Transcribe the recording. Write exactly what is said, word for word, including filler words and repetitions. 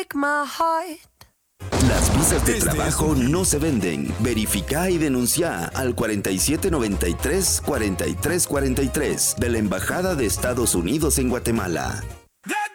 Las visas de trabajo no se venden. Verifica y denuncia al cuarenta y siete noventa y tres, cuarenta y tres cuarenta y tres de la Embajada de Estados Unidos en Guatemala.